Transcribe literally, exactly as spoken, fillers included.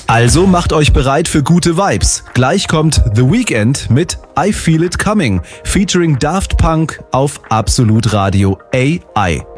Also macht euch bereit für gute Vibes. Gleich kommt The Weeknd mit I Feel It Coming, featuring Daft Punk auf Absolut Radio A I.